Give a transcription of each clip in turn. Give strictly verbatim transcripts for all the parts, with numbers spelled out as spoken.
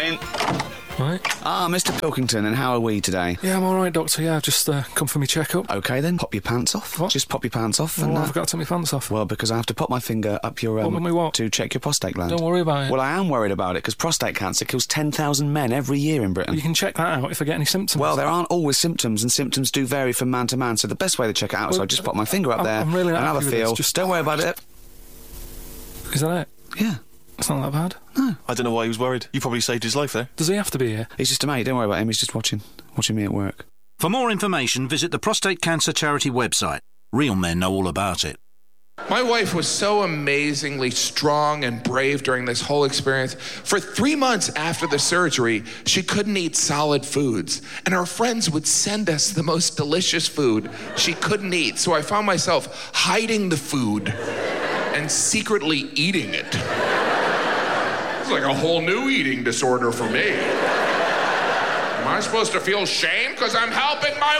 in. Right. Ah, Mister Pilkington, and how are we today? Yeah, I'm all right, Doctor. Yeah, I've just uh, come for me checkup. OK, then, pop your pants off. What? Just pop your pants off. Well, and, uh, I've got to take my pants off. Well, because I have to pop my finger up your... Um, What, me what? To check your prostate gland. Don't worry about it. Well, I am worried about it, because prostate cancer kills ten thousand men every year in Britain. You can check that out if I get any symptoms. Well, there aren't always symptoms, and symptoms do vary from man to man, so the best way to check it out is Well, I just pop my finger up I'm- there I'm really not and have a happy with feel. this. Just- Don't worry about it. Is that it? Yeah. It's not that bad. No. I don't know why he was worried. You probably saved his life there. Does he have to be here? He's just a mate. Don't worry about him. He's just watching. Watching me at work. For more information, visit the Prostate Cancer Charity website. Real men know all about it. My wife was so amazingly strong and brave during this whole experience. For three months after the surgery, she couldn't eat solid foods. And our friends would send us the most delicious food she couldn't eat. So I found myself hiding the food and secretly eating it. It's like a whole new eating disorder for me. Am I supposed to feel shame because I'm helping my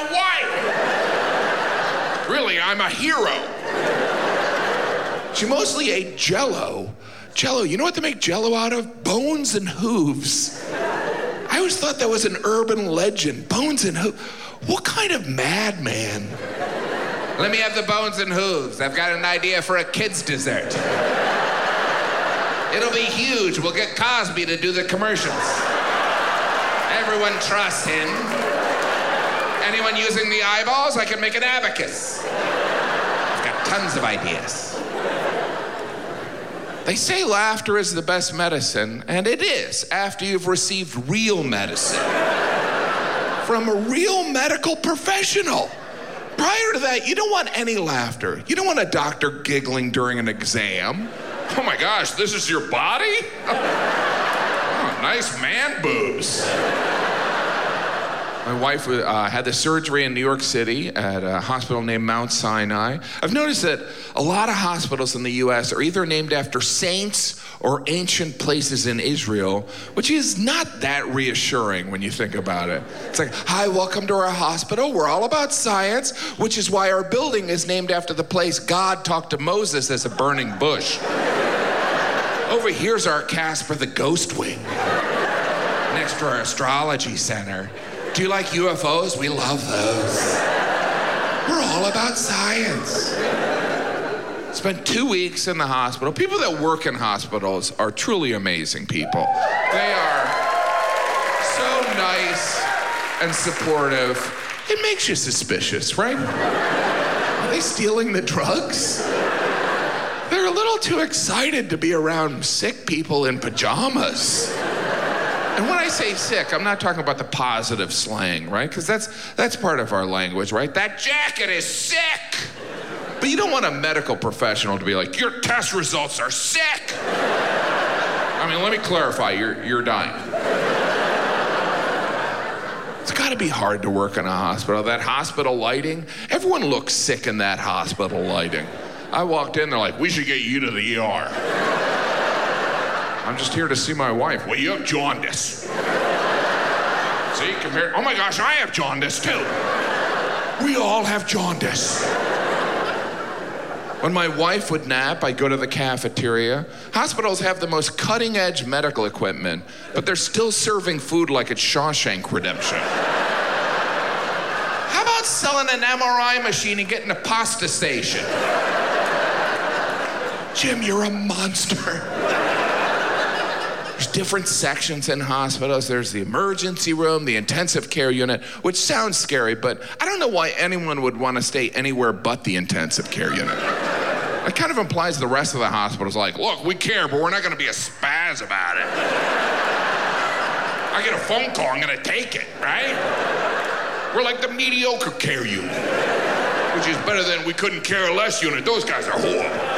wife? Really, I'm a hero. She mostly ate Jell-O. Jell-O, you know what they make Jell-O out of? Bones and hooves. I always thought that was an urban legend. Bones and hooves. What kind of madman? Let me have the bones and hooves. I've got an idea for a kid's dessert. It'll be huge. We'll get Cosby to do the commercials. Everyone trusts him. Anyone using the eyeballs, I can make an abacus. I've got tons of ideas. They say laughter is the best medicine, and it is after you've received real medicine from a real medical professional. Prior to that, you don't want any laughter. You don't want a doctor giggling during an exam. Oh my gosh, this is your body? Oh, nice man boobs. My wife uh, had the surgery in New York City at a hospital named Mount Sinai. I've noticed that a lot of hospitals in the U S are either named after saints or ancient places in Israel, which is not that reassuring when you think about it. It's like, hi, welcome to our hospital. We're all about science, which is why our building is named after the place God talked to Moses as a burning bush. Over here's our Casper the Ghost Wing, next to our astrology center. Do you like U F Os? We love those. We're all about science. Spent two weeks in the hospital. People that work in hospitals are truly amazing people. They are so nice and supportive. It makes you suspicious, right? Are they stealing the drugs? They're a little too excited to be around sick people in pajamas. And when I say sick, I'm not talking about the positive slang, right? Because that's that's part of our language, right? That jacket is sick. But you don't want a medical professional to be like, your test results are sick. I mean, let me clarify, you're you're dying. It's gotta be hard to work in a hospital. That hospital lighting, everyone looks sick in that hospital lighting. I walked in, they're like, we should get you to the E R. I'm just here to see my wife. Well, you have jaundice. See, compared, oh my gosh, I have jaundice too. We all have jaundice. When my wife would nap, I'd go to the cafeteria. Hospitals have the most cutting-edge medical equipment, but they're still serving food like it's Shawshank Redemption. How about selling an M R I machine and getting a pasta station? Jim, you're a monster. There's different sections in hospitals. There's the emergency room, the intensive care unit, which sounds scary, but I don't know why anyone would want to stay anywhere but the intensive care unit. It kind of implies the rest of the hospital's like, look, we care, but we're not going to be a spaz about it. I get a phone call, I'm going to take it, right? We're like the mediocre care unit, which is better than we couldn't care less unit. Those guys are horrible.